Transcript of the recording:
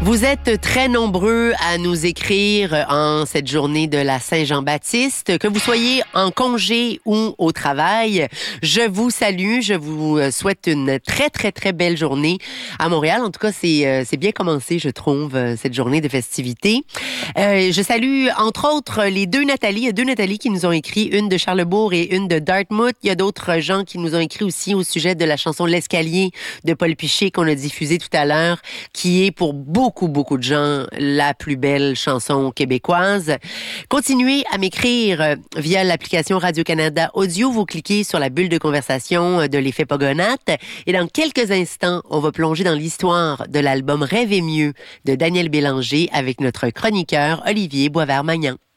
Vous êtes très nombreux à nous écrire en cette journée de la Saint-Jean-Baptiste, que vous soyez en congé ou au travail. Je vous salue, je vous souhaite une très, très, très belle journée à Montréal. En tout cas, c'est bien commencé, je trouve, cette journée de festivités. Je salue, entre autres, les deux Nathalie. Il y a deux Nathalie qui nous ont écrit, une de Charlesbourg et une de Dartmouth. Il y a d'autres gens qui nous ont écrit aussi au sujet de la chanson L'Escalier de Paul Piché qu'on a diffusée tout à l'heure, qui est pour beaucoup de gens la plus belle chanson québécoise. Continuez à m'écrire via l'application Radio-Canada Audio. Vous cliquez sur la bulle de conversation de l'effet Pogonate. Et dans quelques instants, on va plonger dans l'histoire de l'album Rêver mieux de Daniel Bélanger avec notre chroniqueur Olivier Boisvert-Magnan.